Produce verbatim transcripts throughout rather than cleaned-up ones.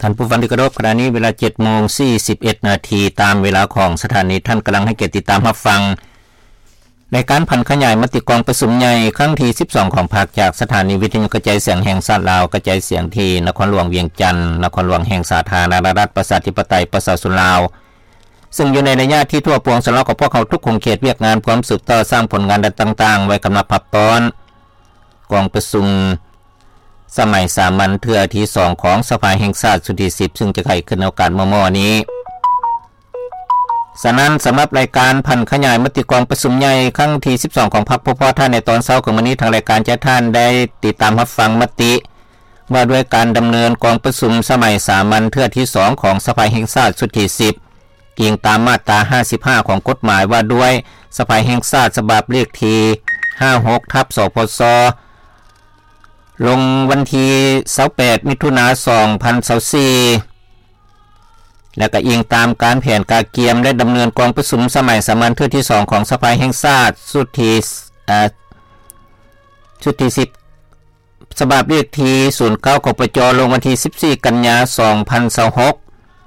ท่านผู้ฟังที่เคารพขณะนี้เวลา เจ็ดโมงสี่สิบเอ็ด นาทีตามเวลาของสถานีท่านกำลังให้เกียรติติดตามรับฟังในการพันขยายมติกองประชุมใหญ่ครั้งที่สิบสองของภาคจากสถานีวิทยุกระจายเสียงแห่งชาติลาวกระจายเสียงที่นครหลวงเวียงจันทน์นครหลวงแห่งสาธารณรัฐประชาธิปไตยประชาชนลาวซึ่งอยู่ในระยะที่ทั่วปวงสำหรับของพวกเขาทุกคงเขตเวียกงานความสืบต่อสร้างผลงานต่างๆไว้กำลังพับตอนกองประชุมสมัยสามัญเทื่อที่สองของสภาแห่งชาติสุดที่สิบซึ่งจะไขขึ้นในโอกาสเมื่อๆนี้ฉะนั้นสำหรับรายการพันขยายมติกองประชุมใหญ่ครั้งที่สิบสองของพรรคพพท่านในตอนเช้าของวันนี้ทางรายการจะท่านได้ติดตามรับฟังมติว่าด้วยการดำเนินกองประชุมสมัยสามัญเทื่อที่สองของสภาแห่งชาติสุดที่สิบอิงตามมาตราห้าสิบห้าของกฎหมายว่าด้วยสภาแห่งชาติฉบับเลขที่ห้าสิบหกทับสพศลงวันที่ยี่สิบแปดมิถุนายนสองพันยี่สิบสี่และก็อิงตามการแผนการเกียมและดำเนินกองประชุมสมัยสามัญเทื่อที่สองของสภาแห่งชาติสุดที่อ่าสุดที่สิบฉบับเลขที่ศูนย์เก้าของปจลงวันที่สิบสี่กันยายนสองพันยี่สิบหก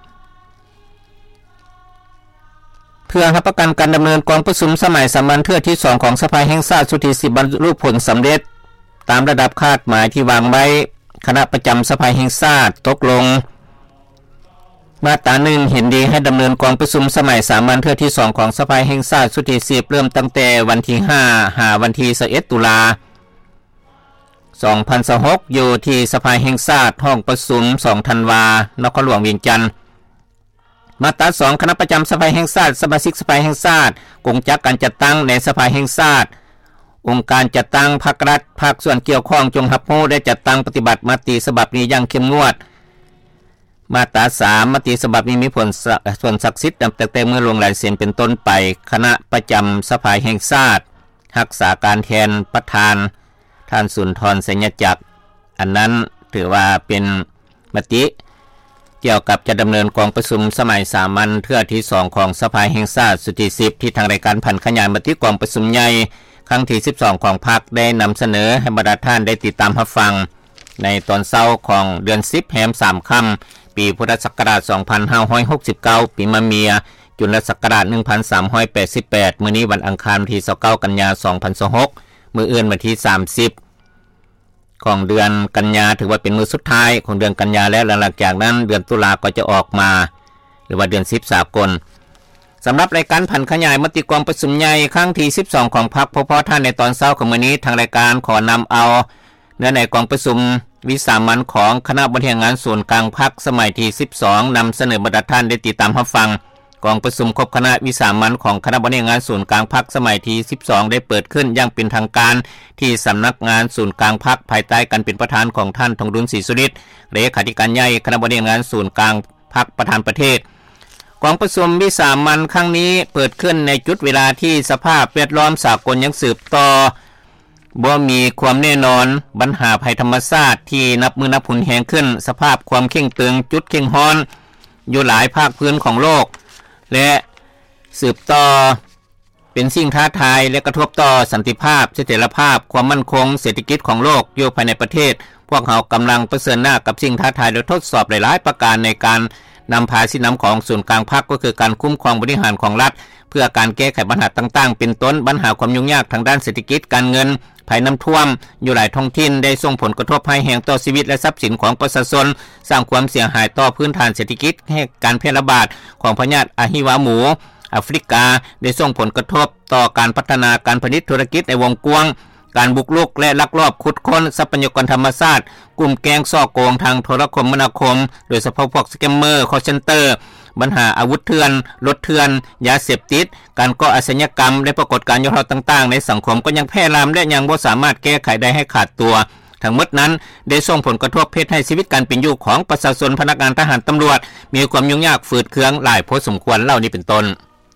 เพื่อรับประกันการดำเนินกองประชุมสมัยสามัญเทื่อที่สองของสภาแห่งชาติสุดที่สิบบรรลุผลสำเร็จตามระดับคาดหมายที่วางไว้คณะประจำสภาแห่งชาติตกลงมาตราหนึ่งเห็นดีให้ดำเนินกองประชุมสมัยสามัญเทื่อที่สองของสภาแห่งชาติสุดที่สิบเริ่มตั้งแต่วันที่ห้าหาวันที่ยี่สิบเอ็ดตุลาสองพันยี่สิบหกอยู่ที่สภาแห่งชาติห้องประชุมสองธันวานครหลวงเวียงจันทน์มาตราสองคณะประจำสภาแห่งชาติสมาชิกสภาแห่งชาติกงจักการจัดตั้งในสภาแห่งชาติองค์การจัดตั้งภาครัฐภาคส่วนเกี่ยวข้องจงรับรู้ได้จัดตั้งปฏิบัติมติฉบับนี้อย่างเข้มงวดมาตราสามมติฉบับนี้มีผลส่วนศักดิ์สิทธิ์ตั้งแต่เมื่อลงลายเซ็นเป็นต้นไปคณะประจำสภาแห่งชาติรักษาการแทนประธานท่านสุนทรสัญญจักรอันนั้นถือว่าเป็นมติเกี่ยวกับจะดำเนินกองประชุมสมัยสามัญเทื่อที่สองของสภาแห่งชาติสุดที่สิบที่ทางรายการพันขยายมติกองประชุมใหญ่ครั้งที่สิบสองของพรรคได้นำเสนอให้บรรดาท่านได้ติดตามรับฟังในตอนเช้าของเดือนสิบแรมสามค่ำปีพุทธศักราชสองพันห้าร้อยหกสิบเก้าปีมะเมียจุลศักราชหนึ่งพันสามร้อยแปดสิบแปดมื้อนี้วันอังคารที่ยี่สิบเก้ากันยายนสองพันยี่สิบหกมื้ออื่นวันที่สามสิบของเดือนกันยาถือว่าเป็นมื้อสุดท้ายของเดือนกันยาแล้วหลังจากนั้นเดือนตุลาก็จะออกมาหรือว่าเดือนสิบสากลสำหรับรายการพันขยายมติกองประชุมใหญ่ครั้งที่สิบสองของพรรคพพท่านในตอนเช้าของมื้อนี้ทางรายการขอนำเอาเนื้อในกองประชุมวิสามัญของคณะบริหารงานส่วนกลางพรรคสมัยที่สิบสองนำเสนอบรรดาท่านได้ติดตามรับฟังกองประชุมครบคณะวิสามัญของคณะบริหารงานส่วนกลางพรรคสมัยที่สิบสองได้เปิดขึ้นอย่างเป็นทางการที่สำนักงานส่วนกลางพรรคภายใต้การเป็นประธานของท่านทองดุลศรีสุฤทธิ์เลขาธิการใหญ่คณะบริหารงานส่วนกลางพรรคประธานประเทศกองประชุมวิสามัญครั้งนี้เปิดขึ้นในจุดเวลาที่สภาพแวดล้อมสากลยังสืบต่อบ่มีความแน่นอนปัญหาภัยธรรมชาติที่นับมือนับหุนแหงขึ้นสภาพความเข้งตึงจุดเข้งฮ้อนอยู่หลายภาคพื้นของโลกและสืบต่อเป็นสิ่งท้าทายและกระทบต่อสันติภาพเสถียรภาพความมั่นคงเศรษฐกิจของโลกอยู่ภายในประเทศพวกเขากำลังเผชิญหน้ากับสิ่งท้าทายและทดสอบหลายๆประการในการนำพาสินน้ำของส่วนกลางพรรคก็คือการคุ้มครองบริหารของรัฐเพื่อการแก้ไขปัญหาต่างๆเป็นต้นปัญหาความยุ่งยากทางด้านเศรษฐกิจการเงินภัยน้ำท่วมอยู่หลายท้องถิ่นได้ส่งผลกระทบให้แห่งต่อชีวิตและทรัพย์สินของประชาชนสร้างความเสียหายต่อพื้นฐานเศรษฐกิจให้การแพร่ระบาดของพยาธิอะฮิวาหมูแอฟริกาได้ส่งผลกระทบต่อการพัฒนาการผลิตธุรกิจในวงกว้างการบุกรุกและลักลอบขุดค้นทรัพยากรธรรมชาติกลุ่มแก๊งซ่อโกงทางโทรคมนาคมโดยเฉพาะพวกสแกมเมอร์คอลเซ็นเตอร์ปัญหาอาวุธเถื่อนรถเถื่อนยาเสพติดการก่ออาชญากรรมและปรากฏการณ์ยุติธรรมต่างๆในสังคมก็ยังแพร่ลามและยังบ่สามารถแก้ไขได้ให้ขาดตัวทั้งหมดนั้นได้ส่งผลกระทบเพศให้ชีวิตการเป็นอยู่ของประชาชนพนักงานทหารตำรวจมีความยุ่งยากฝืดเคืองหลายพอสมควรเหล่านี้เป็นต้น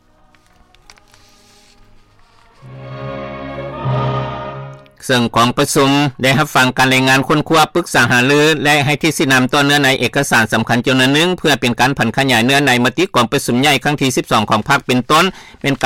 ซึ่งกองประชุมได้รับฟังการรายงานค้นคว้าปรึกษาหารือและให้ที่สินำต่อเนื้อในเอกสารสำคัญจำนวนหนึ่งเพื่อเป็นการผันขยายเนื้อในมติกองประชุมใหญ่ครั้งที่สิบสองของพรรคเป็นต้นเป็น